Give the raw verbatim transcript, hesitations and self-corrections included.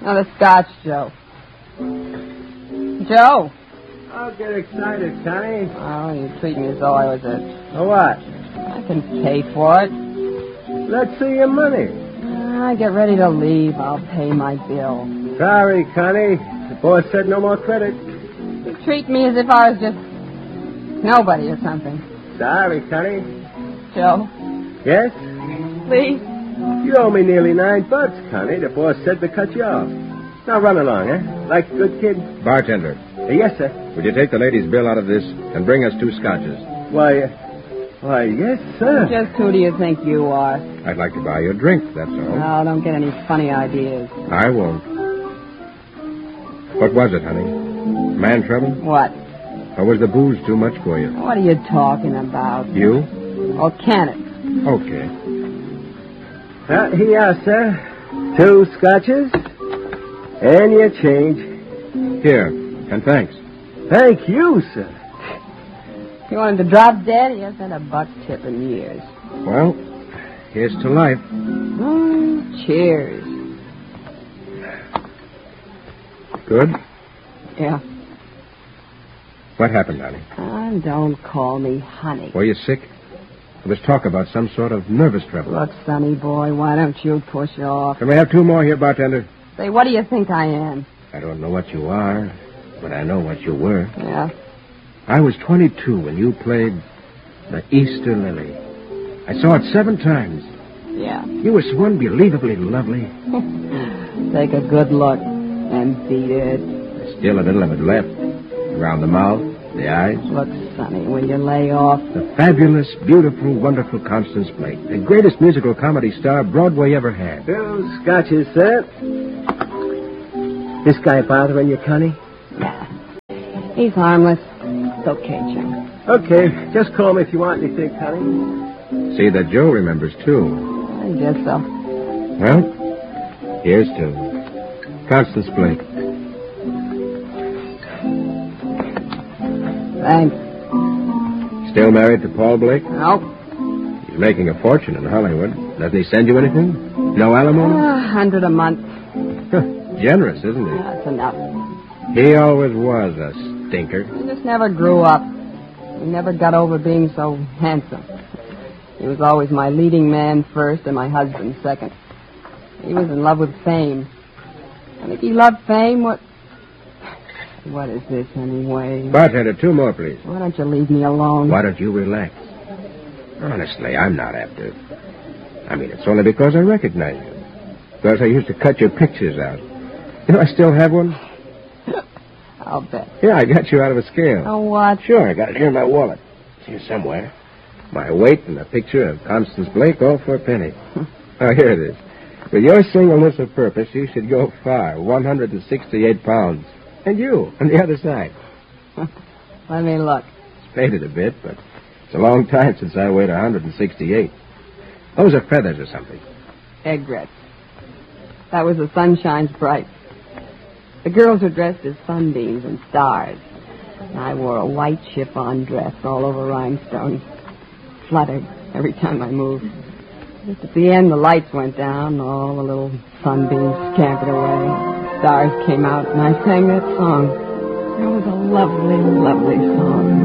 Another scotch, Joe. Joe. Don't get excited, Connie. Oh, you treat me as though I was a... A what? I can pay for it. Let's see your money. I get ready to leave. I'll pay my bill. Sorry, Connie. The boss said no more credit. You treat me as if I was just nobody or something. Sorry, Connie. Joe. Yes? Please. You owe me nearly nine bucks, Connie. The boss said to cut you off. Now run along, eh? Like a good kid? Bartender. Uh, yes, sir. Would you take the lady's bill out of this and bring us two scotches? Why, uh, why, yes, sir. Just who do you think you are? I'd like to buy you a drink, that's all. No, don't get any funny ideas. I won't. What was it, honey? Man trouble? What? Or was the booze too much for you? What are you talking about? You? Or can it? Okay. Uh, here you are, sir. Two scotches and your change. Here, and thanks. Thank you, sir. If you wanted to drop dead, he hasn't had a buck tip in years. Well, here's to life. Mm, cheers. Good? Yeah. What happened, honey? Oh, don't call me honey. Were you sick? There was talk about some sort of nervous trouble. Look, sonny boy, why don't you push off? Can we have two more here, bartender? Say, what do you think I am? I don't know what you are, but I know what you were. Yeah? I was twenty-two when you played the Easter Lily. I saw it seven times. Yeah. You were so unbelievably lovely. Take a good look and beat it. There's still a little of it left. Around the mouth, the eyes. Look, sonny, will you lay off? The fabulous, beautiful, wonderful Constance Blake. The greatest musical comedy star Broadway ever had. Two scotches, sir. This guy bothering you, Connie? Nah. He's harmless. It's okay, Jim. Okay, just call me if you want anything, Connie. See that Joe remembers, too. I guess so. Well, here's to Constance Blake. Thanks. Still married to Paul Blake? Nope. He's making a fortune in Hollywood. Doesn't he send you anything? No alimony? A hundred a month. Generous, isn't he? That's enough. He always was a stinker. He just never grew up. He never got over being so handsome. He was always my leading man first and my husband second. He was in love with fame. And if he loved fame, what... What is this, anyway? Bartender, two more, please. Why don't you leave me alone? Why don't you relax? Honestly, I'm not after... I mean, it's only because I recognize you. Because I used to cut your pictures out. You know, I still have one. I'll bet. Yeah, I got you out of a scale. Oh, what? Sure, I got it here in my wallet. It's here somewhere. My weight and a picture of Constance Blake, all for a penny. Oh, here it is. With your singleness of purpose, you should go far. one hundred sixty-eight pounds. And you, on the other side. Let me look. It's faded a bit, but it's a long time since I weighed one hundred sixty-eight. Those are feathers or something. Egrets. That was the sun shines bright. The girls were dressed as sunbeams and stars. And I wore a white chiffon dress all over rhinestones. Fluttered every time I moved. Just at the end, the lights went down, and all the little sunbeams scampered away. Stars came out, and I sang that song. It was a lovely, lovely song.